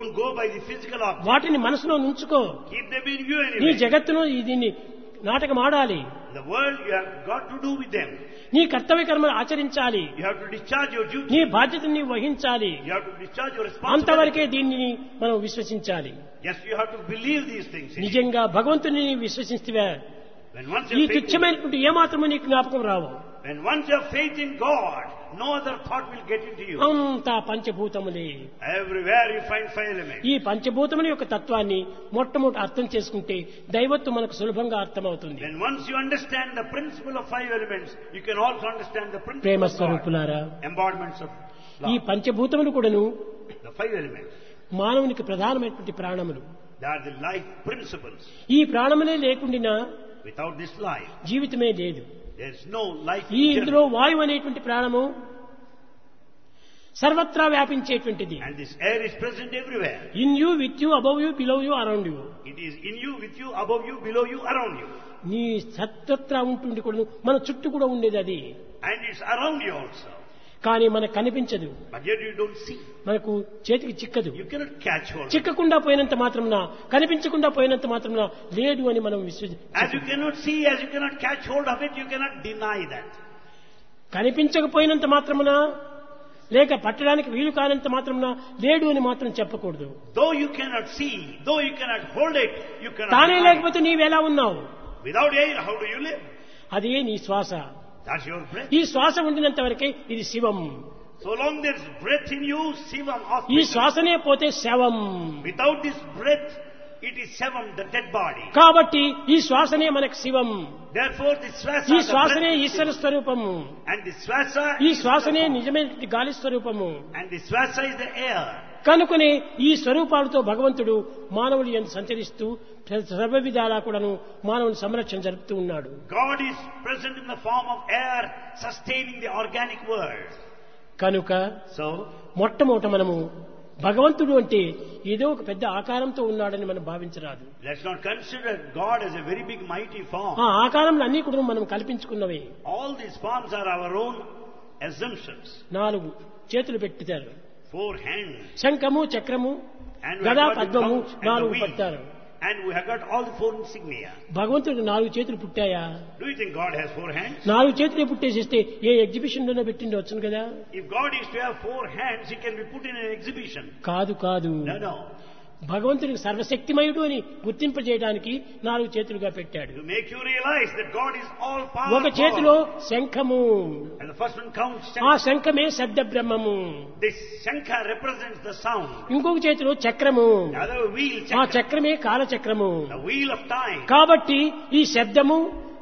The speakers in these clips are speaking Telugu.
Don't go by the physical object. వాటిని మనసులో ఉంచుకో. Keep them in view నీ anyway. జగత్తును దీన్ని నాటకం ఆడాలి. The world you have got to do with them. నీ కర్తవ్య కర్మలు ఆచరించాలి. You have to discharge your duty. నీ బాధ్యతను నీవు వహించాలి. You have to discharge your responsibility. అంతవరకే దీనిని మనం విశ్వసించాలి. Yes, you have to believe these things. నిజంగా భగవంతుని నీవు విశ్వసిస్తే When once ఈ you have faith in, తుచ్చమైనటువంటి ఏమాత్రము నీకు జ్ఞాపకం రావు. when once you have faith in God, no other thought will get into you. అంతా పంచభూతములే. Everywhere you find five elements. ఈ పంచభూతముల యొక్క తత్వాన్ని మొట్టమొదటి అర్థం చేసుకుంటే దైవత్వం మనకు సులభంగా అర్థమవుతుంది. When once you understand the principle of five elements, you can also understand the principle Prema of God. స్వరూపులారా, Embodiments of ఈ love. పంచభూతములు కూడాను The five elements. మానవునికి ప్రధానమైనటువంటి ప్రాణములు. They are the life principles. ఈ ప్రాణములే లేకుండా Without this life, జీవితమే లేదు. there is no life. ఈ in ఇందులో general. వాయువు అనేటువంటి ప్రాణము సర్వత్రా వ్యాపించేటువంటిది. And this air is present everywhere. In you, with you, above you, below you, around you. It is in you, with you, above you, below you, around you. నీ సర్వత్రా ఉంటుంది కూడా మన చుట్టూ కూడా ఉండేది అది. And it's around you also. కానీ మనకు కనిపించదు, But yet you don't see. మనకు చేతికి చిక్కదు. You cannot catch hold of it. చిక్కకుండా పోయినంత మాత్రమున, కనిపించకుండా పోయినంత మాత్రమున లేదు అని మనం As you cannot see, as you cannot catch hold of it, you cannot deny that. కనిపించకపోయినంత మాత్రమున, లేక పట్టడానికి వీలు కానంత మాత్రమున లేడు అని మాత్రం చెప్పకూడదు. Though you cannot see, though you cannot hold it, you cannot తానే deny it. లేకపోతే నీవెలా ఉన్నావు? Without air, how do you live? అదే నీ శ్వాస. That's your breath. ఈ శ్వాస ఉండినంత వరకే ఇది శివం. So long there's breath in you, Sivam, ఈ auspicious. శ్వాసనే పోతే శవం. Without this breath, it is Sivam, the dead body. కాబట్టి ఈ శ్వాసనే మనకు శివం. Therefore, the swasa, ఈ the శ్వాసనే breath is Eshwara Sivam. స్వరూపము. And the swasa ఈ is శ్వాసనే the form. నిజమైనటువంటి గాలి స్వరూపము. And the swasa is the air. కనుకనే ఈ స్వరూపాలతో భగవంతుడు మానవులు ఎంత సంచరిస్తూ సర్వ విధాలా కూడాను మానవుని సంరక్షణ జరుపుతూ ఉన్నాడు. God is present in the form of air, sustaining the organic world. కనుక So, మొట్టమొదట మనము భగవంతుడు అంటే ఏదో ఒక పెద్ద ఆకారంతో ఉన్నాడని మనం భావించరాదు. let's not consider God as a very big mighty form. ఆ ఆకారంలో అన్ని కూడా మనం కల్పించుకున్నవే. All these forms are our own assumptions. 4 చేతులు పెట్టారు, 4 hands. శంఖము, చక్రము, And we గదా, have got the పద్మము couch and the 4 wheel. పట్టారు. And we have got all the 4 insignia. భగవంతుడికి 4 చేతులు పుట్టాయా? Do you think God has 4 hands? 4 చేతులే పుట్టేసిస్తే ఏ ఎగ్జిబిషన్ లోనే పెట్టిండి వచ్చును కదా. If God is to have 4 hands, He can be put in an exhibition. కాదు కాదు, No, no. భగవంతుడికి సర్వశక్తిమయుడు అని గుర్తింపజేయడానికి 4 చేతులుగా పెట్టాడు. To make you realize that God is all ఒక చేతిలో powerful. శంఖము, And the first one counts ఆ Shankha. శంఖమే శబ్ద బ్రహ్మము. This Shankha represents the sound. ఇంకొక చేతిలో చక్రము, The other wheel, ఆ Chakra. చక్రమే కాలచక్రము. The wheel of time. కాబట్టి ఈ శబ్దము,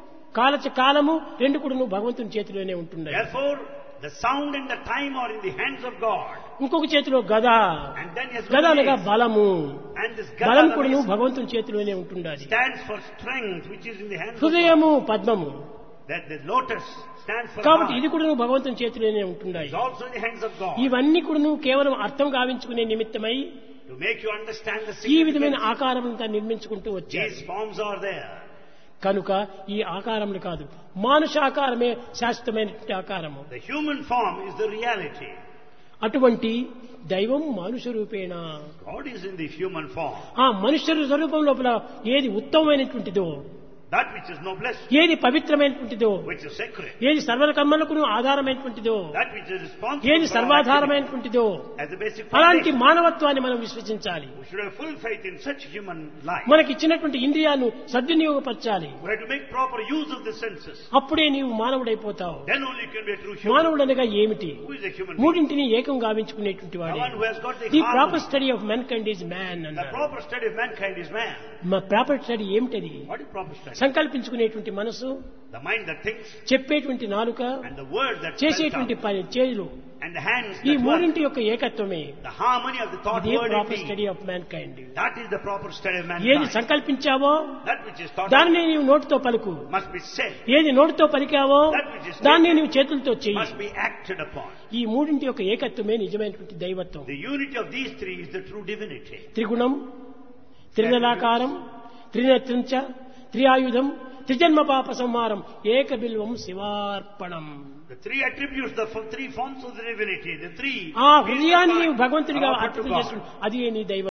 కాలము రెండు కూడా భగవంతుని చేతిలోనే ఉంటున్నాయి. Therefore, the sound and the time are in the hands of God. ఇంకొక చేతిలో గద, And then His గద అనగా బలము, And this బలం Gada కూడా is- భగవంతుని చేతిలోనే ఉంటుండాలి. stands for strength, which is in the hands of God. హృదయము, పద్మము, That the lotus stands for కాబట్టి heart. ఇది కూడా భగవంతుని చేతిలోనే ఉంటున్నాయి. It's also in the hands of God. ఇవన్నీ కూడా కేవలం అర్థం గావించుకునే నిమిత్తమై To make you understand the ఈ విధమైన significance. ఆకారములంతా నిర్మించుకుంటూ వచ్చారు. These forms are there. కనుక ఈ ఆకారములు కాదు, మానుషాకారమే శాశ్వతమైనటువంటి ఆకారము. The human form is the reality. అటువంటి దైవం మానుష రూపేణ. God is in the human form. ఆ మనుష్య స్వరూపం లోపల ఏది ఉత్తమమైనటువంటిదో, That which is noblest, ఏది పవిత్రమైనటువంటిదో, which is sacred, ఏది సర్వకర్మలకు ఆధారమైనటువంటిదో, that which is responsible ఏది for our activity, సర్వాధారమైనటువంటిదో as a basic అలాంటి foundation. మానవత్వాన్ని మనం విశ్వసించాలి. We should have full faith in such human life. మనకి ఇచ్చినటువంటి ఇంద్రియాలను సద్వినియోగపరచాలి. We have to make proper use of the senses. అప్పుడే నీవు మానవుడైపోతావు. Then only you can be a true human. మానవుడు అనగా ఏమిటి? Who is a human being? మూడింటిని ఏకం గావించుకునేటువంటి The వాడే. one who has got the the harmony. Proper study of men kind is man The అన్నారు. proper study of mankind is man. Proper study ఏమిటది? What is proper study? సంకల్పించుకునేటువంటి మనసు, The mind that thinks, చెప్పేటువంటి నాలుక, and the word that spells చేసేటువంటి out, పని చేతులు, and the hands ఈ that work. మూడింటి యొక్క ఏకత్వమే The harmony of the thought, ఇదే word, and proper deed. Study of man kind. That is the proper study of ఏది mankind. సంకల్పించావో That which is thought దానిని నీవు నోటితో పలుకు, must be said, ఏది నోటితో పలికావో That which is దాన్ని నీవు చేతులతో చెయ్యి. must be acted upon. ఈ మూడింటి యొక్క ఏకత్వమే నిజమైనటువంటి దైవత్వం. The unity of these three is the true divinity. త్రిగుణం, త్రినలాకారం, త్రినేత్రంచ, త్రియాయుధం, త్రిజన్మ పాప సంహారం, ఏక Bilvam శివార్పణం. The three attributes, the three forms of the divinity, the three. ఆ హృదయాన్ని నీవు భగవంతుడిగా are offered to అర్పణ God. చేసుకుని అది నీ దైవం.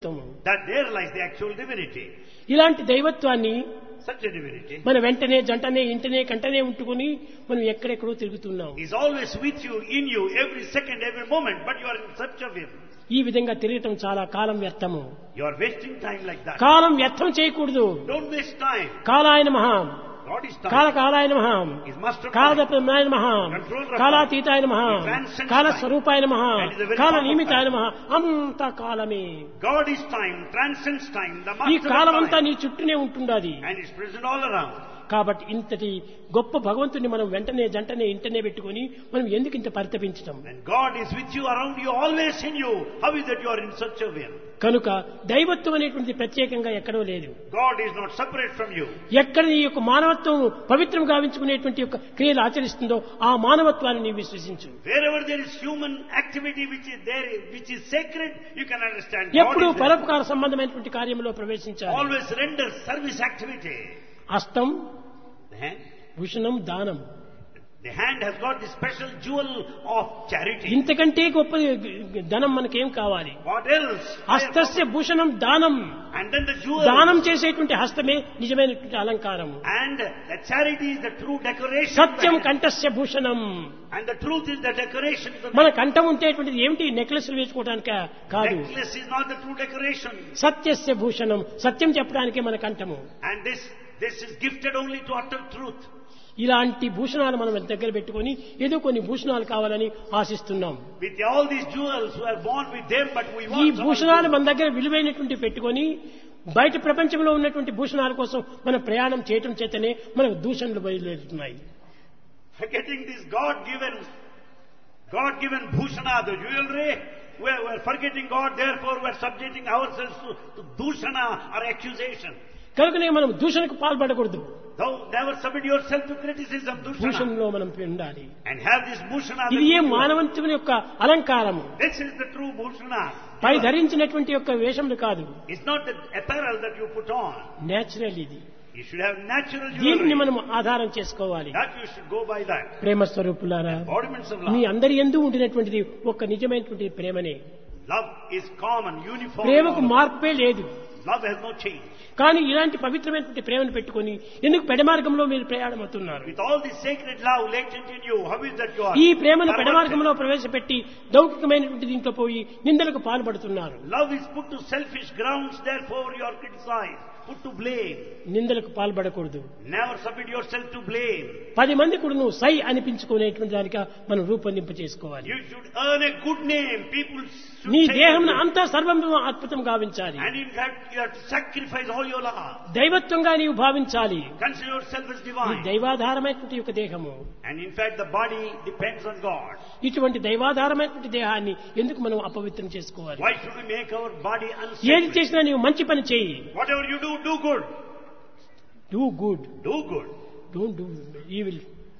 that there lies the actual divinity. ఇలాంటి దైవత్వాన్ని Such a divinity మన వెంటనే జంటనే ఇంటనే కంటనే ఉంటుకుని మనం ఎక్కడెక్కడో తిరుగుతున్నాం. is always with you, in you, every second, every moment, but you are in search of him. ఈ విధంగా తిరగటం చాలా కాలం వ్యర్థము. You are wasting time like that. కాలం వ్యర్థం చేయకూడదు. Don't waste time. కాలాయన మహాం, God is time. కాలకాలాయన మహాం, Is master of time. కాలదప్రమాయన మహాం, కాలాతీతాయన మహాం, కాల స్వరూపాయన మహాం, కాల నియమితాయన మహాం, అంతా కాలమే. God is time, transcends time, the ఈ master కాలం of అంతా time, నీ చుట్టూనే ఉంటున్నది. and is present all around. కాబట్టి ఇంతటి గొప్ప భగవంతుని మనం వెంటనే జంటనే ఇంటనే పెట్టుకుని మనం ఎందుకు ఇంత పరితపించటం? And God is with you, around you, always in you. How is that you are in search of him? కనుక దైవత్వం అనేటువంటి ప్రత్యేకంగా ఎక్కడో లేదు. God is not separate from you. ఎక్కడ నీ యొక్క మానవత్వం పవిత్రం గావించుకునేటువంటి యొక్క క్రియలు ఆచరిస్తుందో ఆ మానవత్వాన్ని నీవు విశ్వసించు. Wherever there is human activity which is there, which is sacred, you can understand God ఎప్పుడు is there. పరోపకార సంబంధమైనటువంటి కార్యంలో ప్రవేశించాలి. Always render service activity. హస్తం The hand, భూషణం దానం. the hand has got the special jewel of charity. ఇంతకంటే గొప్ప ధనం మనకేం కావాలి? What else? హస్తస్య భూషణం దానం. And then the jewel. దానం చేసేటువంటి హస్తమే నిజమైనటువంటి అలంకారం. And the charity is the true decoration. Satyam కంఠస్య Bhushanam. And the truth is the decoration. The మన కంఠం ఉంటేటువంటిది ఏమిటి? నెక్లెస్ వేసుకోవడానికి కాదు. necklace is not the true decoration. సత్యస్య Bhushanam. సత్యం చెప్పడానికే మన కంఠము. And this is gifted only to utter truth. ఇలాంటి భూషణాలు మనం దగ్గర పెట్టుకొని ఏదో కొన్ని భూషణాలు కావాలని ఆశిస్తున్నాం. With all these jewels who are born with them, but we ఈ want భూషణాలు మన దగ్గర విలువైనటువంటి పెట్టుకొని బయట ప్రపంచంలో ఉన్నటువంటి భూషణాల కోసం మనం ప్రయాణం చేయటం చేతనే మనకు దూషణలు బయలుదేరుతున్నాయి. forgetting this God-given bhushana, the jewelry. We're forgetting God, therefore we're subjecting ourselves to dushana or accusation. కనుకనే మనం దూషణకు పాల్పడకూడదు. Thou never submit yourself to criticism, dushana. భూషణలో మనం ఉండాలి. And have this bhushana. ఇది ఏ మానవంతుని యొక్క అలంకారము. This is the true bhushana. పై ధరించినటువంటి యొక్క వేషములు కాదు. It's not the apparel that you put on. Natural ఇది. You should have natural దీన్ని jewelry. మనం ఆధారం చేసుకోవాలి. That you should go by that. ప్రేమ స్వరూపులారా, Embodiments of మీ love. అందరి యందు ఉండినటువంటిది ఒక్క నిజమైనటువంటి ప్రేమనే. Love is common, uniform. ప్రేమకు మార్పే లేదు. Love has no change. కానీ ఇలాంటి పవిత్రమైనటువంటి ప్రేమను పెట్టుకొని ఎందుకు పెడమార్గంలో మీరు ప్రయాణమవుతున్నారు? With all this sacred love latent in you, how is that you are? ఈ ప్రేమను perverted? పెడమార్గంలో ప్రవేశపెట్టి లౌకికమైనటువంటి దీంట్లో పోయి నిందలకు పాల్పడుతున్నారు. Love is put to selfish grounds, therefore you are criticized, put to blame. నిందలకు పాల్పడకూడదు. Never submit yourself to blame. 10 మంది కూడా నువ్వు సై అనిపించుకునేటువంటి దానిగా మనం రూపొందింప చేసుకోవాలి. You should earn a good name. People should నీ say దేహం that. అంతా సర్వం అద్భుతం గావించాలి. And in fact, you have to sacrifice all your life. దైవత్వంగా నీవు భావించాలి. Consider yourself as ఈ divine. దైవాధారమైనటువంటి యొక్క దేహము, And in fact, the body depends on God. ఇటువంటి దైవాధారమైనటువంటి దేహాన్ని ఎందుకు మనం అపవిత్రం చేసుకోవాలి? Why should we make our body ఏది unsacred? చేసినా నీవు మంచి పని చేయి. Whatever you do, do good. Do good, Do good. Don't do evil.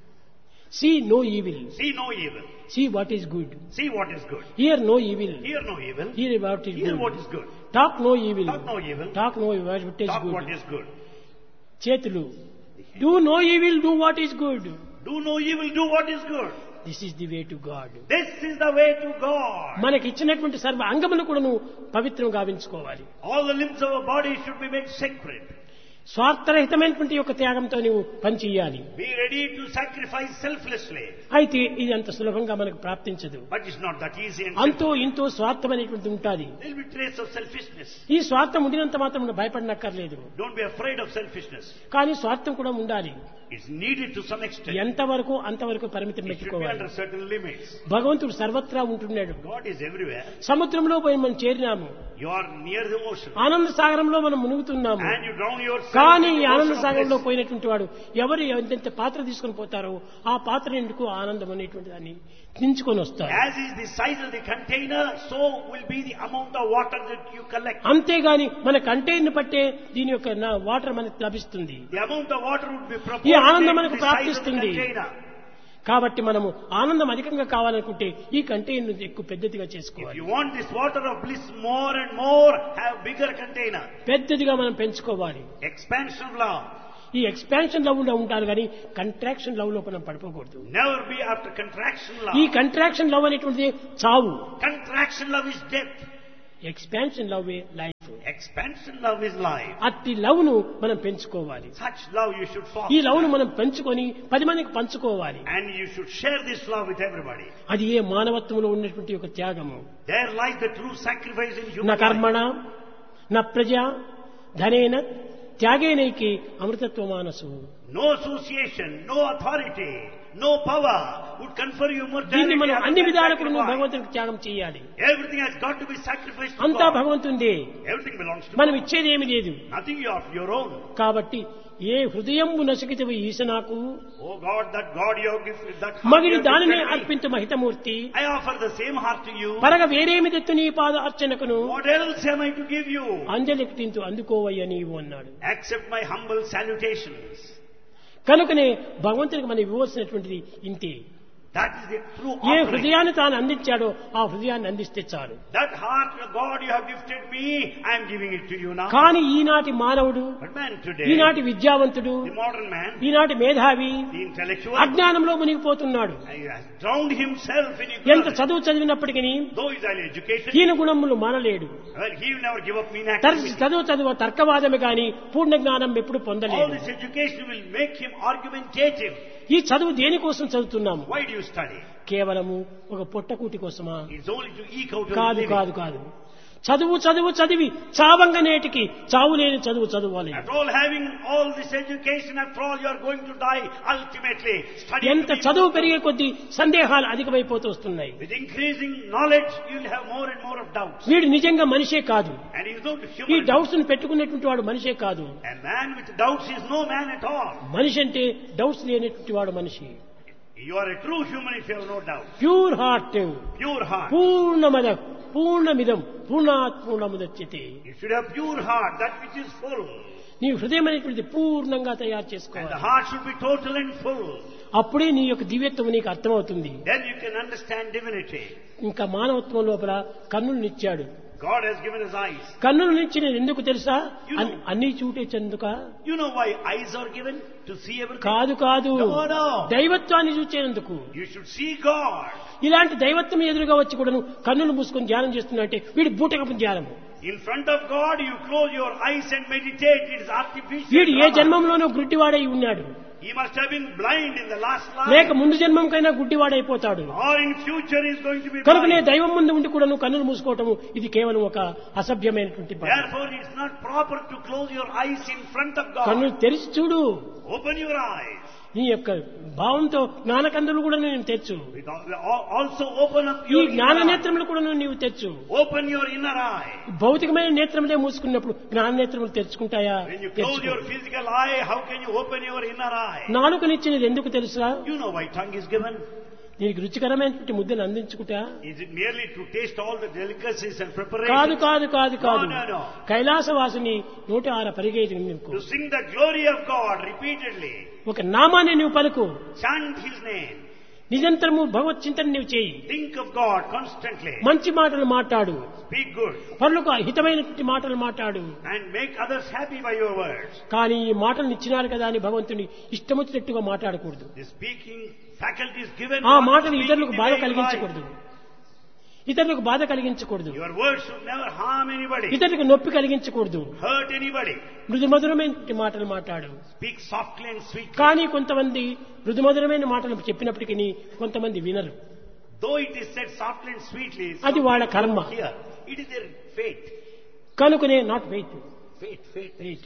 See no evil, See no evil. See what is good. See what is good. Here no evil, Hear no evil. Here what is Hear what good. is good. Talk no evil, Talk no evil. Talk know what is Talk good. what is good. చేతులు do no evil, do what is good. Do no evil, do what is good. This is the way to God. This is the way to God. మనకి ఇచ్చినటువంటి సర్వ అంగములు కూడా నువ్వు పవిత్రం గావించుకోవాలి. All the limbs of our body should be made sacred. స్వార్థరహితమైనటువంటి యొక్క త్యాగంతో నువ్వు పని చేయాలి. Be ready to sacrifice selflessly. అయితే ఇది అంత సులభంగా మనకు ప్రాప్తించదు. But it's not that easy. And అంతో ఇంతో స్వార్థం అనేటువంటిది ఉంటుంది. there will be trace of selfishness. ఈ స్వార్థం ఉండినంత మాత్రం నువ్వు భయపడనక్కర్లేదు. Don't be afraid of selfishness. కానీ స్వార్థం కూడా ఉండాలి. It's needed to some extent. ఎంతవరకు అంతవరకు పరిమితం It should be పెట్టుకోవాలి. under certain limits. భగవంతుడు సర్వత్రా ఉంటున్నాడు. God is everywhere. సముద్రంలో పోయి మనం చేరినాము. You are near the ocean. ఆనంద సాగరంలో మనం మునుగుతున్నాము. And you drown yourself. కానీ in ఈ the ఆనంద ocean of సాగరంలో bliss. పోయినటువంటి వాడు ఎవరు ఎంతెంత పాత్ర తీసుకొని పోతారో ఆ పాత్ర ఎందుకు ఆనందం అనేటువంటి దాన్ని దించుకొని వస్తారు. As is the size of the container, so will be the amount of water that you collect. అంతేగాని మన కంటైనర్ పట్టే దీని యొక్క వాటర్ మనకు లభిస్తుంది. The amount of water would be ఈ ఆనందం proportionate మనకు to the size of the ప్రాప్తిస్తుంది. container. కాబట్టి మనము ఆనందం అధికంగా కావాలనుకుంటే ఈ కంటైనర్ ఎక్కువ పెద్దదిగా If చేసుకోవాలి. you want this water of bliss more and more, have bigger container. పెద్దదిగా మనం పెంచుకోవాలి. Expansion of love. ఈ ఎక్స్పాన్షన్ లవ్ లో ఉంటారు కానీ కంట్రాక్షన్ లవ్ లో మనం పడిపోకూడదు. Never be after contraction ఈ love. కంట్రాక్షన్ లవ్ అనేటువంటిది చావు. Contraction love is death. Expansion love life. Expansion love is life. అట్టి లవ్ ను మనం పెంచుకోవాలి. Such love you should ఈ లవ్ ను foster. మనం పెంచుకొని 10 మందికి పంచుకోవాలి. And you should share this love with everybody. అది ఏ మానవత్వంలో ఉన్నటువంటి ఒక త్యాగము. There lies the true sacrifice in న human life. కర్మణ న ప్రజ ధనేన త్యాగేనైకి అమృతత్వ మానసు. No association, no authority, no power would confer you దీన్ని immortality. మనం other అన్ని than విధాలకు sacrifice. భగవంతుడికి త్యాగం చేయాలి. Everything has got to be sacrificed to అంతా God. భగవంతుందే. Everything belongs to మనం God. ఇచ్చేది ఏమి లేదు. Nothing of your own. కాబట్టి ఏ హృదయంబు నసికితవి ఈశనాకు Oh God, that God you have gifted, that heart మగిడి you have దానినే gifted me. అర్పించు మహితమూర్తి. I offer the same heart to you. పరగ వేరేమి తెత్తు నీ పాద అర్చనకును What else am I to give you? అంజలికింతు అందుకోవయ్య నీవు అన్నాడు. Accept my humble salutations. కనుకనే భగవంతునికి మనం ఇవ్వవలసినటువంటిది ఇంతే. That is the true A offering. హృదయాన్ని తాను అందించాడో ఆ హృదయాన్ని అందిస్తే చాలు. That heart, God, you have gifted me. I am giving it to you now. కానీ ఈనాటి మానవుడు, But man today, ఈనాటి విద్యావంతుడు, the modern man, ఈనాటి మేధావి the intellectual, అజ్ఞానంలో మునిగిపోతున్నాడు. he has drowned himself in ఎంత ignorance. చదువు చదివినప్పటికీ Though he is highly educated, హీన గుణములు మానలేడు. well, he will never give up mean తరచు activity. చదువు తర్కవాదమే గాని పూర్ణ జ్ఞానం ఎప్పుడు All పొందలేదు. this education will make him argumentative. ఈ చదువు దేనికోసం చదువుతున్నాము? Why do you study? కేవలము ఒక పొట్టకూటి కోసమా? It's only to eke out your కాదు living. కాదు కాదు. చదువు చదువు చదివి చావంగ నేటికి చావు లేని చదువు చదవాలి. After all, having all this education, after all, you are going to die ultimately. Studying ఎంత to be చదువు immortal. పెరిగే కొద్దీ సందేహాలు అధికమైపోతూ వస్తున్నాయి. With increasing knowledge, you will have more and more of doubts. వీడు నిజంగా మనిషే కాదు. And he is not ఈ human. డౌట్స్ ను పెట్టుకునేటువంటి వాడు మనిషే కాదు. A man with doubts is no man at all. మనిషి అంటే డౌట్స్ లేనటువంటి వాడు మనిషి. You are a true human if you have no doubt. Pure heart, Pure heart. పూర్ణమద పూర్ణమిదం పూర్ణాత్ పూర్ణముదచ్యతే. You should have pure heart, that which is full. నీ హృదయం అనేటువంటిది పూర్ణంగా తయారు And the చేసుకోవాలి. heart should be total and full. అప్పుడే నీ యొక్క దివ్యత్వం నీకు అర్థమవుతుంది. Then you can understand divinity. ఇంకా మానవత్వం లోపల కన్నులనిచ్చాడు. God has given us eyes. కన్నులనిచ్చిన ఎందుకు తెలుసా? You know. అన్ని చూటే చెందుక You know why eyes are given? To see everything? కాదు కాదు, No, no. దైవత్వాన్ని చూచేందుకు. You should see God. ఇలాంటి దైవత్వం ఎదురుగా వచ్చి కూడాను కన్నులు మూసుకొని ధ్యానం చేస్తున్నట్టే వీడి బూటకపు ధ్యానము. In front of God, you close your eyes and meditate. It is artificial. వీడు ఏ drama. జన్మంలోనూ గుడ్డివాడై ఉన్నాడు, He must have been blind in the last లేక life. ముందు జన్మంకైనా గుడ్డివాడైపోతాడు. Or in future is going to be కనుకనే blind. దైవం ముందు ఉండి కూడాను కన్నులు మూసుకోవటము ఇది కేవలం ఒక అసభ్యమైనటువంటి పని. Therefore, it's not proper to close your eyes in front of కన్నులు God. తెరిచి చూడు. Open your eyes. నీ యొక్క భావంతో జ్ఞానకందులు కూడా నేను తెచ్చు. Also open up ఈ your జ్ఞాన inner eye. నేత్రములు కూడా నీవు తెచ్చు. Open your inner eye. భౌతికమైన నేత్రములే మూసుకున్నప్పుడు జ్ఞాన నేత్రములు తెరుచుకుంటాయా? When you close తెరుచుకో. your physical eye, how can you open your inner eye? నాలుకనిచ్చినది ఎందుకు తెలుసా? You know why tongue is given? నీకు రుచికరమైనటువంటి ముద్దను అందించుకుంటా? Is it merely to taste all the delicacies and కాదు preparations? కాదు కాదు కాదు. No, no, no. కైలాసవాసిని 106 పరిగెత్తి నీకు To sing the glory of God repeatedly. ఒక నామాన్ని నువ్వు పలుకు. Chant His name. నిరంతరము భగవత్ చింతన నీవు చేయి. Think of God constantly. మంచి మాటలు మాట్లాడు. Speak good. పరులకు హితమైనటువంటి మాటలు మాట్లాడు. And make others happy by your words. కానీ ఈ మాటలు ఇచ్చినారు కదా అని భగవంతుని ఇష్టమొచ్చినట్టుగా మాట్లాడకూడదు. The speaking faculty is given. ఆ not మాటలు speaking ఇతరులకు the బాధ way you కలిగించకూడదు. like. ఇతరులకు బాధ కలిగించకూడదు. Your words should never harm anybody. ఇతరులకు నొప్పి కలిగించకూడదు. Hurt anybody. మృదుమధురమైన మాటలు మాట్లాడు. Speak softly and sweetly. కానీ కొంతమంది మృదుమధురమైన మాటలు చెప్పినప్పటికీ కొంతమంది వినరు. Though it is said softly and sweetly, అది some వాళ్ళ people కర్మ. don't hear. It is their fate. కనుకనే నాట్ వెయిట్ Fate.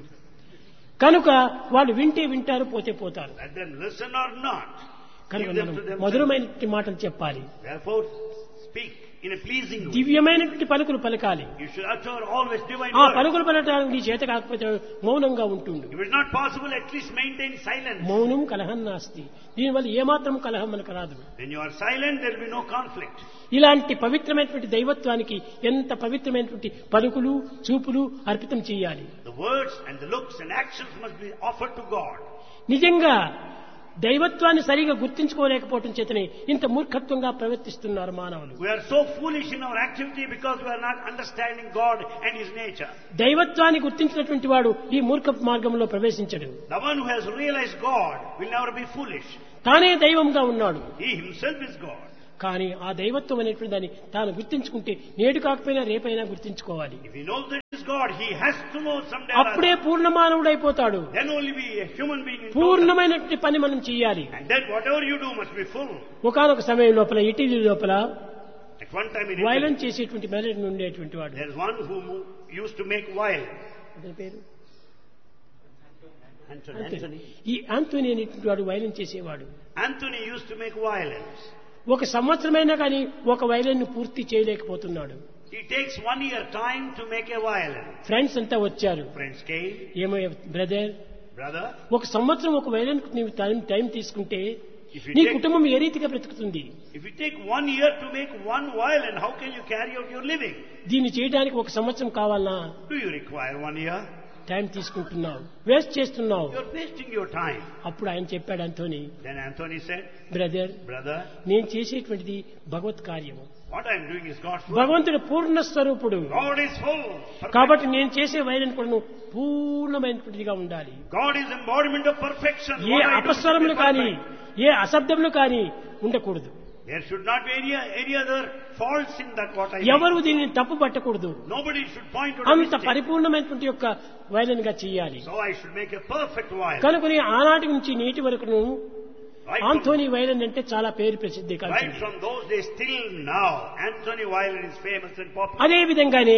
కనుక వాళ్ళు వింటే వింటారు, పోతే పోతారు. Let them listen or not. కనుక Give them మనం to themselves. మధురమైనటువంటి మాటలు చెప్పాలి. Therefore, speak in a pleasing way. దివ్యమైనటువంటి పలుకులు పలకాలి. You should utter always divine ఆ words. పలుకులు పలకడానికి నీ చేత కాకపోతే మౌనంగా ఉంటుండు. If it's not possible, at least maintain silence. మౌనం కలహం నాస్తి. దీనివల్ల ఏమాత్రం కలహం మనకు రాదు. When you are silent, there will be no conflict. ఇలాంటి పవిత్రమైనటువంటి దైవత్వానికి ఎంత పవిత్రమైనటువంటి పలుకులు చూపులు అర్పితం చేయాలి. The words and the looks and actions must be offered to God. నిజంగా దైవత్వాన్ని సరిగా గుర్తించుకోలేకపోవటం చేతనే ఇంత మూర్ఖత్వంగా ప్రవర్తిస్తున్నారు మానవులు. We are so foolish in our activity because we are not understanding God and His nature. దైవత్వాన్ని గుర్తించినటువంటి వాడు ఈ మూర్ఖ మార్గంలో ప్రవేశించడు. The one who has realized God will never be foolish. తానే దైవంగా ఉన్నాడు. He himself is God. కానీ ఆ దైవత్వం అనేటువంటి దాన్ని తాను గుర్తించుకుంటే నేడు కాకపోయినా రేపైనా గుర్తించుకోవాలి. If he knows that is God, he has to know someday or అప్పుడే other. పూర్ణమానవుడైపోతాడు. Then only be a human being in total. పూర్ణమైనటువంటి పని మనం చేయాలి. And then whatever you do must be full. ఒకానొక సమయం లోపల ఇటలీ లోపల At one time in violence Italy, చేసేటువంటి మెలడీ ఉండేటువంటి వాడు. there is one who used to make violence. అతని పేరు Anthony. ఈ ఆంటోనీ అనేటువంటి వాడు వైలెన్స్ చేసేవాడు. Anthony used to make violence. ఒక సంవత్సరమైనా కానీ ఒక వైలెన్ ను పూర్తి చేయలేకపోతున్నాడు. He takes 1 year time to make a violence. Friends అంతా వచ్చారు. Friends came. ఏమో బ్రదర్, Brother, ఒక సంవత్సరం ఒక వైలెన్ నీవు టైం తీసుకుంటే if you నీ take కుటుంబం ఏ రీతిగా బ్రతుకుతుంది? If you take 1 year to make one violin, how can you carry out your living? దీన్ని చేయడానికి ఒక సంవత్సరం కావాలనా? Do you require 1 year? Time తీసుకుంటున్నావు, వేస్ట్ చేస్తున్నావు. You're wasting your time. అప్పుడు ఆయన చెప్పాడు Antony, Then Anthony said, brother, Brother, నేను చేసేటువంటిది భగవత్ కార్యము. what I'm doing is God's work. భగవంతుడు పూర్ణ స్వరూపుడు. God is full. Perfect. కాబట్టి నేను చేసే వైలెన్ కూడా పూర్ణమైనటువంటిదిగా ఉండాలి. God is embodiment of perfection. A What I do should be అపస్వరములు కానీ perfect. ఏ అశబ్దములు కానీ ఉండకూడదు. There should not be any other faults in that what I ఎవరు do. దీనిని తప్పు పట్టకూడదు. Nobody should point to a అంత mistake. పరిపూర్ణమైనటువంటి యొక్క వైలెన్ గా చేయాలి. So I should make a perfect violin. కనుకొని ఆనాటి నుంచి నేటి వరకును Right from, ఆంథోనీ వైలెన్ అంటే చాలా పేరు ప్రసిద్ధి right కలిగింది. from those days till now, Anthony violin is famous and popular. అదే విధంగానే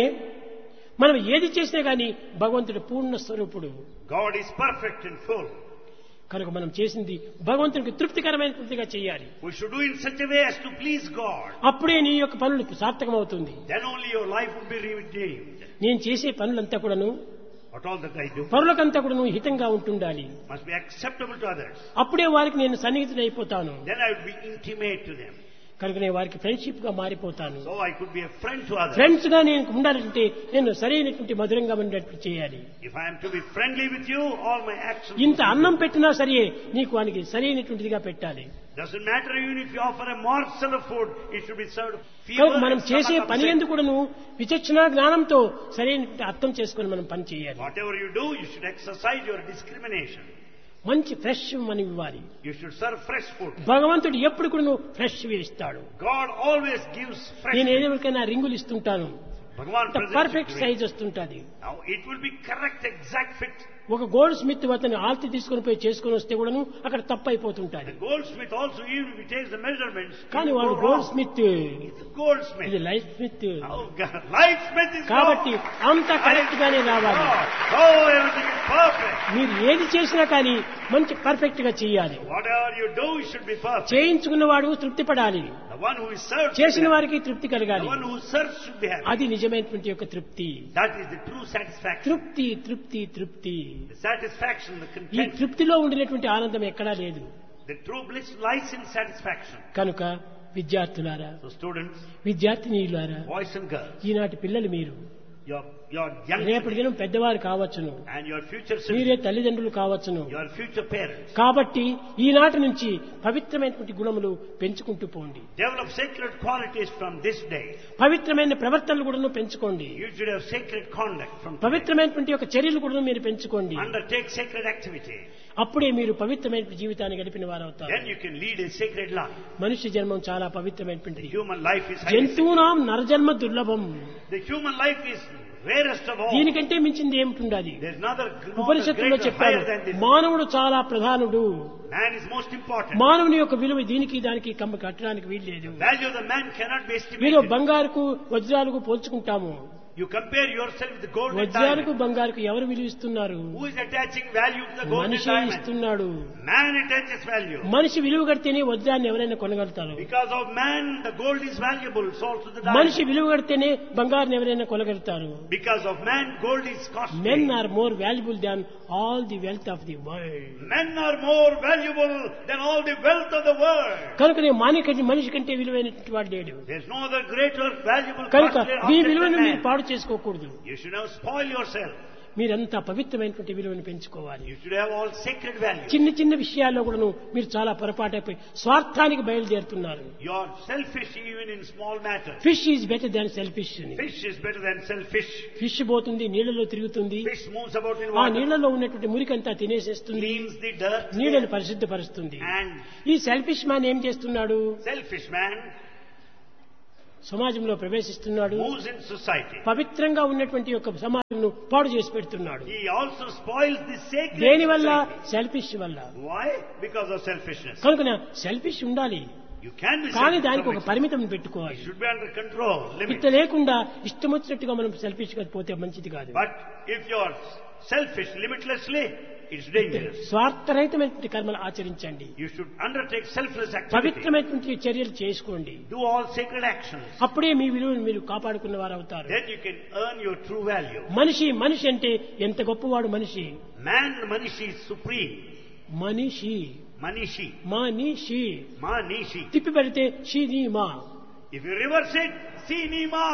మనం ఏది చేసినా గానీ భగవంతుడు పూర్ణ స్వరూపుడు. God is perfect and full. కనుక మనం చేసింది భగవంతునికి తృప్తికరమైనటువంటిగా చేయాలి. We should do in such a way as to please God. అప్పుడే నీ యొక్క పనులు సార్థకమవుతుంది. Then only your life will be redeemed. నేను చేసే పనులంతా కూడాను What all that I do పరులకంతా కూడాను హితంగా ఉంటుండాలి. must be acceptable to others. అప్పుడే వారికి నేను సన్నిహితుడైపోతాను. Then I will be intimate to them. కనుక నేను వారికి ఫ్రెండ్షిప్ గా మారిపోతాను. So I could be a friend to others. Friends గా నేను ఉండాలంటే నేను సరైనటువంటి మధురంగా ఉండేట్టు చేయాలి. If I am to be friendly with you, all my actions. ఇంత అన్నం పెట్టినా సరే నీకు వానికి సరైనటువంటిదిగా పెట్టాలి. Doesn't matter even if you offer a morsel of food, it should be served. కనుక మనం చేసే పని ఎందుకు కూడాను విచక్షణ జ్ఞానంతో సరైనటువంటి అర్థం చేసుకొని మనం పని చేయాలి. Whatever you do, you should exercise your discrimination. మంచి ఫ్రెష్ మనం ఇవ్వాలి. You should serve fresh food. భగవంతుడు ఎప్పుడు కూడా ఫ్రెష్ ఇస్తాడు. God always gives fresh నేను food. ఎవరికైనా రింగులు ఇస్తుంటాను, Bhagavan presents perfect it to size me. వస్తుంటది. Now it will be correct, exact fit. ఒక గోల్డ్ స్మిత్ అతను ఆల్తి తీసుకొని పోయి చేసుకొని వస్తే కూడాను అక్కడ తప్పు అయిపోతుంటాది. The goldsmith also, even if he takes the measurements, కానీ it will వాడు go gold wrong. Smith, It's a goldsmith. ఇది life Smith. Oh, God. Lightsmith is కాబట్టి wrong. అంత కరెక్ట్ గానే రావాలి. Oh, everything is perfect. మీరు ఏది చేసినా కానీ మంచి పర్ఫెక్ట్ గా చేయాలి. Whatever you do, it should be perfect. చేయించుకున్నవాడు తృప్తి పడాలి. The one who is served, చేసిన should be వారికి తృప్తి happy. కలగాలి. The one who serves should be happy. అది నిజమైనటువంటి యొక్క తృప్తి. That is the true satisfaction. తృప్తి తృప్తి తృప్తి. The satisfaction, the ఈ content. తృప్తిలో ఉండినటువంటి ఆనందం ఎక్కడా లేదు. The true bliss lies in satisfaction. కనుక విద్యార్థులారా, So students, విద్యార్థినీయులారా, boys and girls, ఈనాటి పిల్లలు మీరు your young రేపటి దినం పెద్దవారు కావచ్చును, and your future మీరే citizens, తల్లిదండ్రులు కావచ్చును. your future parents. కాబట్టి ఈనాటి నుంచి పవిత్రమైనటువంటి గుణములు పెంచుకుంటూ పోండి. Develop sacred qualities from this day. పవిత్రమైన ప్రవర్తనలు కూడా పెంచుకోండి. You should have sacred conduct from today. పవిత్రమైనటువంటి యొక్క చర్యలు కూడా మీరు పెంచుకోండి. Undertake sacred activity. అప్పుడే మీరు పవిత్రమైన జీవితాన్ని గడిపిన వారు అవుతారు. Then you can lead a sacred life. మనుష్య జన్మం చాలా పవిత్రమైనటువంటిది. Human life is highly sacred. జంతువునాం నరజన్మ దుర్లభం. The human life is rarest of all. దీనికంటే మించింది ఏమిటి? There's another ఉపనిషత్తులో greater, చెప్పారు, higher than this. మానవుడు చాలా ప్రధానుడు. Man is most important. మానవుని యొక్క విలువ దీనికి దానికి కట్టడానికి వీల్లేదు. Value of the man cannot be మీరు estimated. బంగారుకు వజ్రాలకు పోల్చుకుంటాము. You compare yourself with the gold and వజ్రాలకు diamond. బంగారుకు ఎవరు విలువ ఇస్తున్నారు? Who is attaching value to the gold and మనిషి diamond? ఇస్తున్నాడు. Man attaches value. మనిషి విలువ కడితేనే వజ్రాన్ని ఎవరైనా కొనగలుగుతారు. Because of man, the gold is valuable, so also the మనిషి diamond. విలువ కడితేనే బంగారుని ఎవరైనా కొనగలుగుతారు. Because of man, gold is costly. Men are more valuable than all the wealth of the world. Men are more valuable than all the wealth of the world. కనుకనే మనిషి కంటే విలువైనటువంటి వాడు లేడు. There's no other greater valuable కనుక costly మీ object విలువను than మీరు man. పాడు చేసుకోకూడదు. You should not spoil yourself. మీరంతా పవిత్రమైనటువంటి విలువను పెంచుకోవాలి. You should have all sacred values. చిన్న చిన్న విషయాల్లో కూడాను మీరు చాలా పొరపాటైపోయి స్వార్థానికి బయలుదేరుతున్నారు. You are selfish even in small matters. Fish is better than selfish అని. Fish is better than selfish. Fish పోతుంది, నీళ్లలో తిరుగుతుంది, Fish moves about in ఆ water, నీళ్లలో ఉన్నటువంటి మురికంతా తినేసేస్తుంది, cleans the dirt, నీళ్ళని పరిశుద్ధపరుస్తుంది. and ఈ సెల్ఫిష్ మ్యాన్ ఏం చేస్తున్నాడు? selfish man సమాజంలో ప్రవేశిస్తున్నాడు. moves in society. పవిత్రంగా ఉన్నటువంటి యొక్క సమాజంను పాడు చేసి పెడుతున్నాడు. He also spoils the sacred దేనివల్ల? society. సెల్ఫిష్ వల్ల. Why? Because of selfishness. కనుక సెల్ఫిష్ ఉండాలి, You can be కానీ selfish. దానికి ఒక It పరిమితం పెట్టుకోవాలి. should be under control, limit. ఇట్లా లేకుండా ఇష్టం వచ్చినట్టుగా మనం సెల్ఫిష్ గా పోతే మంచిది కాదు. But if you are selfish limitlessly, it's dangerous. స్వార్థరహితమైనటువంటి కర్మలు ఆచరించండి. You should undertake selfless activity. పవిత్రమైనటువంటి చర్యలు చేసుకోండి. Do all sacred actions. అప్పుడే మీ విలువను మీరు కాపాడుకున్న వారు అవుతారు. Then you can earn your true value. మనిషి అంటే ఎంత గొప్పవాడు మనిషి. Man, Manishi is supreme. మనిషి Manishi. manishi తిప్పి పెడితే షీనీమా. If you reverse it, Sinima.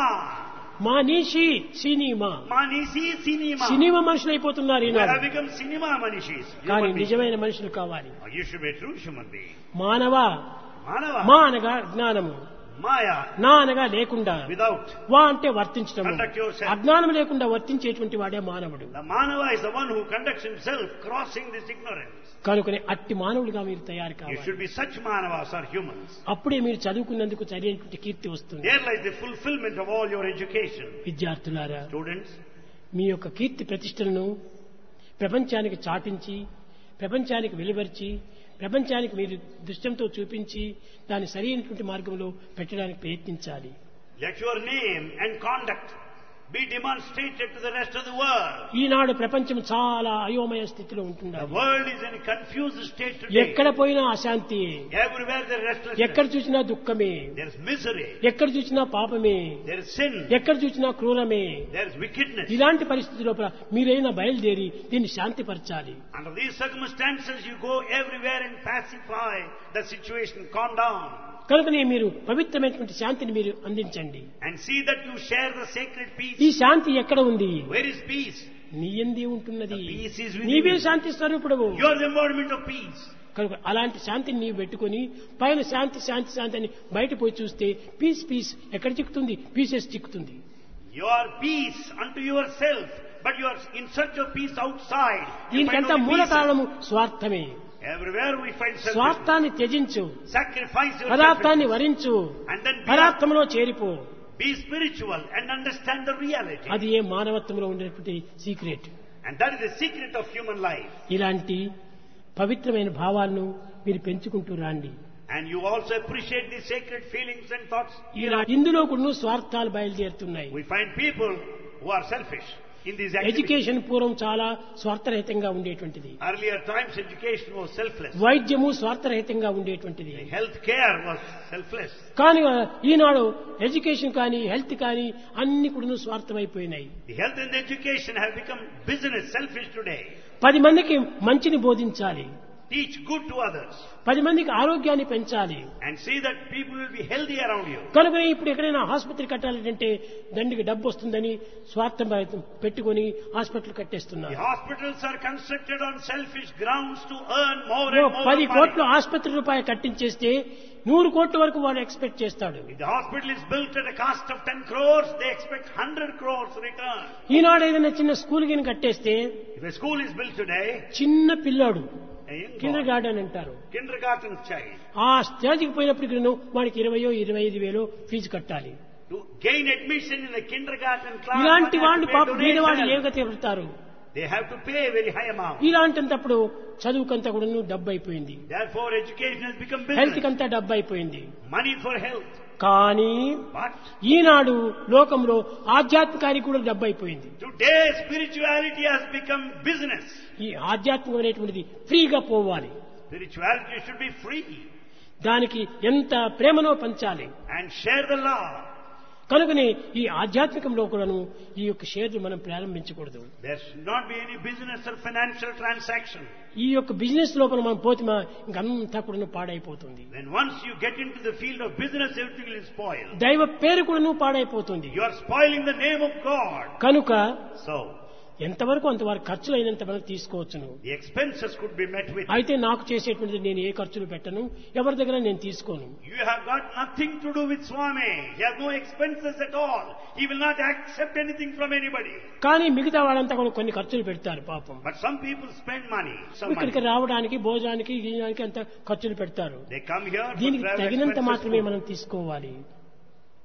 మానిషి cinema. Manishi, Sinima. Cinema మనుషులు అయిపోతున్నారు You Eenadu. have become cinema Manishis. కానీ Human beings. నిజమైన మనుషులు కావాలి. You should be a true human being. మానవ, Manava. మా అనగా జ్ఞానము, Maya. నా అనగా లేకుండా, Without. వా అంటే వర్తించడం. Conduct yourself. అజ్ఞానం లేకుండా వర్తించేటువంటి వాడే మానవుడు. The Manava is the one who conducts himself crossing this ignorance. కనుకనే అట్టి మానవుడిగా మీరు తయారు You కావాలి. should be such Manavas or humans. అప్పుడే మీరు చదువుకున్నందుకు సరైనటువంటి కీర్తి వస్తుంది. There lies the fulfillment of all your education. విద్యార్థులారా, Students, మీ యొక్క కీర్తి ప్రతిష్టలను ప్రపంచానికి చాటించి, ప్రపంచానికి వెలువరిచి, ప్రపంచానికి మీరు దృశ్యంతో చూపించి దాన్ని సరైనటువంటి మార్గంలో పెట్టడానికి ప్రయత్నించాలి. let your name and conduct be demonstrated to the rest of the world. ఈనాడు ప్రపంచం చాలా అయోమయ స్థితిలో The ఉంటున్నది. world is in a confused state today. ఎక్కడ పోయినా అశాంతి, Everywhere there is restlessness. ఎక్కడ చూసినా దుఃఖమే, There is misery. ఎక్కడ చూసినా పాపమే, There is sin. ఎక్కడ చూసినా క్రూరమే. There is wickedness. ఇలాంటి పరిస్థితి లోపల మీరైనా బయలుదేరి దీన్ని శాంతిపరచాలి. Under these circumstances, you go everywhere and pacify the situation, calm down, కనుకనే మీరు పవిత్రమైనటువంటి శాంతిని మీరు అందించండి. and see that you share the sacred peace. ఈ శాంతి ఎక్కడ ఉంది? Where is peace? నీ యందే ఉంటున్నది. The peace is within నీవే you. Shanti స్వరూపుడవు. You are the embodiment of peace. కనుక అలాంటి శాంతిని నీవు పెట్టుకొని పైన శాంతి శాంతి శాంతి అని బయట పోయి చూస్తే పీస్ ఎక్కడ చిక్కుతుంది? Pieces చిక్కుతుంది. You are peace unto yourself, but you are in search of peace outside. You find దీనికంతా only మూల pieces. కారణము స్వార్థమే. Everywhere we find selfishness. స్వార్థాన్ని త్యజించు, Sacrifice your పదార్థాన్ని selfishness. వరించు, And then పదార్థంలో చేరిపో. be spiritual and understand the reality. అది ఏ మానవత్వంలో ఉండేటువంటి secret. And that is the secret of human life. ఇలాంటి పవిత్రమైన భావాలను మీరు పెంచుకుంటూ రాండి. And you also appreciate the sacred feelings and thoughts. ఇందులో కూడా స్వార్థాలు బయలుదేరుతున్నాయి. We find people who are selfish in these activities. Education పూర్వం చాలా స్వార్థరహితంగా ఉండేటువంటిది. Earlier times education was selfless. వైద్యము స్వార్థరహితంగా ఉండేటువంటిది. Health care was selfless. కానీ ఈనాడు ఎడ్యుకేషన్ కానీ హెల్త్ కానీ అన్ని కూడా స్వార్థమైపోయినాయి. The health and the education have become business, selfish today. 10 మందికి మంచిని బోధించాలి, Teach good to others 10 మందికి ఆరోగ్యాన్ని పెంచాలి. and see that people will be healthy around you. కనుకనే ఇప్పుడు ఎక్కడైనా ఆసుపత్రి కట్టాలంటే దండికి డబ్బు వస్తుందని స్వార్థం పెట్టుకొని hospital The కట్టేస్తున్నారు. hospitals are constructed on selfish grounds to earn more and more 10 కోట్లు money. ఆసుపత్రి రూపాయలు కట్టించేస్తే 100 కోట్ల వరకు వాడు ఎక్స్పెక్ట్ చేస్తాడు. If the hospital is built at a cost of 10 crores, they expect 100 crores return. ఈనాడు ఏదైనా చిన్న స్కూల్ గిని కట్టేస్తే If a school is built today, చిన్న పిల్లాడు a young Kinder boy, garden అంటారు, kindergarten child, ఆ స్టేజ్కి పోయినప్పటికీ వాడికి 20,000-25,000 ఫీజు కట్టాలి. to gain admission in a kindergarten class, ఇలాంటి one has వాళ్ళు to pay పాప బీదవాడు donation. ఏ గతి పెడతారు? They have to pay a very high amount. ఇలాంటప్పుడు చదువుకంతా కూడా డబ్బు అయిపోయింది, Therefore, education has become health business. కంతా డబ్బు అయిపోయింది. Money for health. కానీ But ఈనాడు లోకంలో ఆధ్యాత్మికానికి కూడా డబ్బు అయిపోయింది. today, spirituality has become business. ఈ ఆధ్యాత్మికం అనేటువంటిది ఫ్రీగా పోవాలి. Spirituality should be free దానికి ఎంత ప్రేమనో పంచాలి. and share the love. కనుకనే ఈ ఆధ్యాత్మికంలో కూడాను ఈ యొక్క షేర్లు మనం ప్రారంభించకూడదు. There should not be any business or financial transaction. ఈ యొక్క బిజినెస్ లోపల మనం పోతే ఇంకంతా కూడా పాడైపోతుంది. When once you get into the field of business, everything will spoil. దైవ పేరు కూడాను పాడైపోతుంది. You are spoiling the name of God. కనుక So, ఎంతవరకు అంతవరకు ఖర్చులు అయినంత మనం తీసుకోవచ్చును. the expenses could be met with. అయితే నాకు చేసేటువంటిది నేను ఏ ఖర్చులు పెట్టను, ఎవరి దగ్గర నేను తీసుకోను. You have got nothing to do with Swami. He has no expenses at all. He will not accept anything from anybody. కానీ మిగతా వాళ్ళంతా కూడా కొన్ని ఖర్చులు పెడతారు పాపం. But some people spend money. Some ఇక్కడికి money. రావడానికి భోజనానికి గీయడానికి అంత ఖర్చులు పెడతారు. They come here for దీనికి travel తగినంత expenses. మాత్రమే food. మనం తీసుకోవాలి.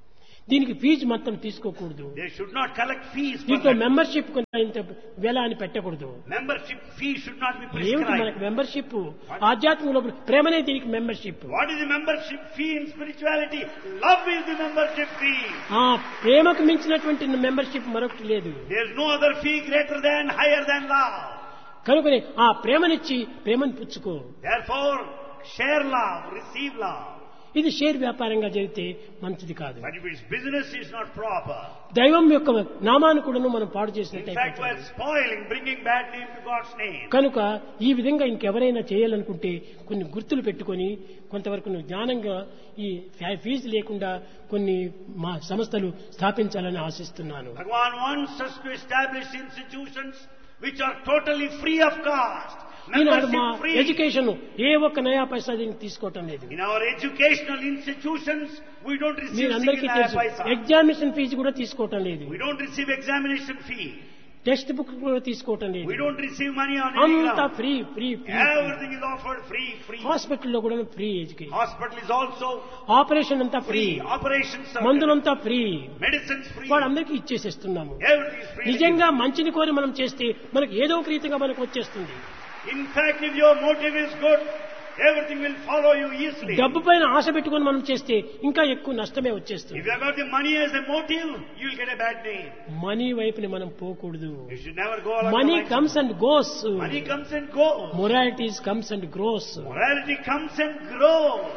దీనికి ఫీజు మొత్తం తీసుకోకూడదు. They should not collect fees for దీంట్లో that. మెంబర్షిప్ ఇంత వెల అని పెట్టకూడదు. Membership fee should not be ఏమిటి prescribed. మనకు మెంబర్షిప్? ఆధ్యాత్మికంలో ప్రేమనే దీనికి membership. What is the membership fee in spirituality? Love is the membership fee. ఆ ప్రేమకు మించినటువంటి మెంబర్షిప్ మరొకటి లేదు. There is no other fee greater than, higher than love. కనుకనే ఆ ప్రేమనిచ్చి ప్రేమను పుచ్చుకో. Therefore, share love, receive love. ఇది షేర్ వ్యాపారంగా జరిగితే మంచిది కాదు. But if its business is not proper, దైవం యొక్క నామాన్ని కూడా మనం పాడు in fact, చేసినట్టు. we are spoiling, bringing bad name to God's name. కనుక ఈ విధంగా ఇంకెవరైనా చేయాలనుకుంటే కొన్ని గుర్తులు పెట్టుకొని కొంతవరకు జ్ఞానంగా ఈ ఫీజు లేకుండా కొన్ని మా సంస్థలు స్థాపించాలని ఆశిస్తున్నాను. Bhagavan wants us to establish institutions which are totally free of cost. ఈనాడు మా Membership free. ఎడ్యుకేషన్ ఏ ఒక్క నయా పైసా దీనికి తీసుకోవటం లేదు. In our educational institutions, we don't receive మీరందరికీ single తెలుసు paisa. ఎగ్జామినేషన్ ఫీజు కూడా తీసుకోవటం లేదు. We don't receive examination fee. Text book కూడా తీసుకోవటం లేదు. We don't receive money on any అంతా ground. Free free free. Everything is offered free. హాస్పిటల్లో కూడా free education. Hospital is also operation అంతా free. free. Operations are మందులంతా free. medicines free. వాళ్ళందరికీ ఇచ్చేసేస్తున్నాము. Everything is free. నిజంగా మంచిని కోరి మనం చేస్తే మనకు ఏదో ఒక రీతిగా మనకు వచ్చేస్తుంది. In fact, if your motive is good, everything will follow you easily. డబ్బు పైన ఆశ పెట్టుకొని మనం చేస్తే ఇంకా ఎక్కువ నష్టమే వచ్చేస్తుంది. If you have got the money as a motive, you will get a bad name. Money వైపుని మనం పోకూడదు. You should never go along money the lines. Comes and goes. Money comes and goes. Moralities comes and grows. Morality comes and grows.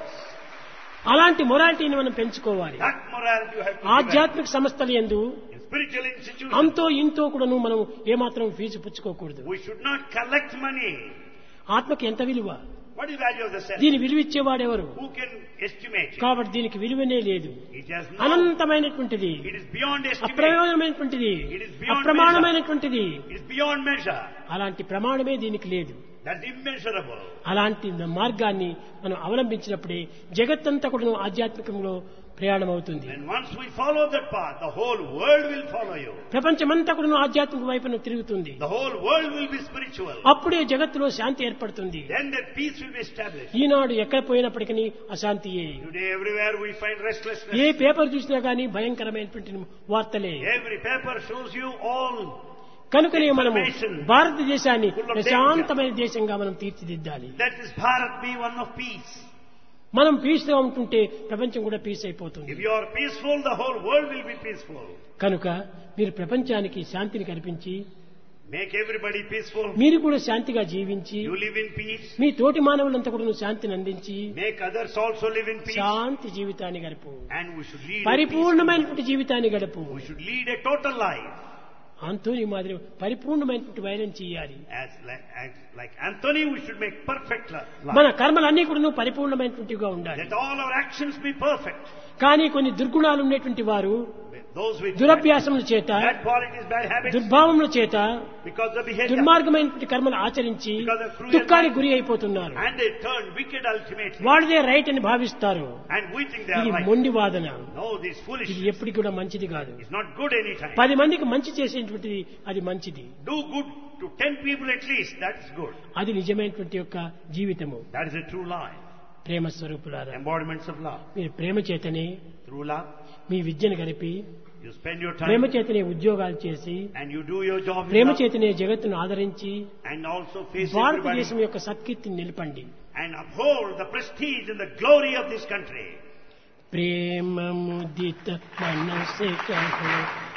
అలాంటి మొరాలిటీని మనం పెంచుకోవాలి. That morality you have to develop. ఆధ్యాత్మిక సంస్థలు యందు In spiritual institutions, అంతో ఇంతో కూడాను మనం ఏమాత్రం fee పుచ్చుకోకూడదు. we should not collect money. ఆత్మకి ఎంత విలువ? What is value of the self? దీని విలువ ఇచ్చేవాడెవరు? Who can estimate it? కాబట్టి దీనికి విలువనే లేదు. It has no. అనంతమైనటువంటిది, It is beyond estimate. అప్రమాణమైనటువంటిది, It is beyond అప్రమాణమైనటువంటిది. It is beyond measure. అలాంటి ప్రమాణమే దీనికి లేదు. That's immeasurable. అలాంటి మార్గాన్ని మనం అవలంబించినప్పుడే జగత్తంతా కూడా ఆధ్యాత్మికంలో ప్రయాణం అవుతుంది. And once we follow that path, the whole world will follow you. ప్రపంచమంతా కూడా ఆధ్యాత్మిక వైపున తిరుగుతుంది. The whole world will be spiritual. అప్పుడే జగత్తులో శాంతి ఏర్పడుతుంది. Then that peace will be established. ఈనాడు ఎక్కడ పోయినప్పటికీ అశాంతియే. Today everywhere we find restlessness. A paper చూసినా గానీ భయంకరమైనటువంటి వార్తలే. Every paper shows you all. కనుకనే మనము భారతదేశాన్ని ప్రశాంతమైన దేశంగా మనం తీర్చిదిద్దాలి. That is Bharat be one of peace. మనం పీస్ గా ఉంటుంటే ప్రపంచం కూడా పీస్ అయిపోతుంది. If you are peaceful, the whole world will be peaceful. కనుక మీరు ప్రపంచానికి శాంతిని కల్పించి Make everybody peaceful. మీరు కూడా శాంతిగా జీవించి You live in peace. మీ తోటి మానవులంతా కూడా శాంతిని అందించి Make others also live in peace. శాంతి జీవితాన్ని గడుపు. And we should lead a పరిపూర్ణమైనటువంటి జీవితాన్ని గడుపు. peaceful- We should lead a total life. Anthony మాదిరి పరిపూర్ణమైనటువంటి వైరం చేయాలి. As like Anthony, we should make perfect మన life. కర్మలన్నీ కూడా పరిపూర్ణమైనటువంటివిగా ఉండాలి. Let all our actions be perfect. కానీ కొన్ని దుర్గుణాలు ఉన్నటువంటి వారు Those with దురభ్యాసముల చేత, bad qualities, bad habits, దుర్భావముల చేత because of behavior, దుర్మార్గమైనటువంటి కర్మలు ఆచరించి దుఃఖానికి గురి అయిపోతున్నారు. and they turn wicked ultimately. వాళ్ళదే రైట్ అని భావిస్తారు. And we think they ఇది are right. మొండి వాదన. No, this ఇది foolishness ఎప్పటికి కూడా మంచిది కాదు. is not good anytime. 10 మందికి మంచి చేసేటువంటిది అది మంచిది. Do good to 10 people at least. That's good. అది నిజమైనటువంటి యొక్క జీవితము. That is a true life. ప్రేమ స్వరూపులారా, Embodiments of love. మీరు ప్రేమ చేతనే Through love, మీ విద్యను గడిపి, you spend your Prema time చేతనే ఉద్యోగాలు చేసి, and you do your job. Prema with love, చేతనే జగత్తును ఆదరించి and also face everybody భారతదేశం యొక్క సత్కీర్తిని నిలపండి. and uphold the prestige and the glory of this country. ప్రేమ ముదిత మనసే కహో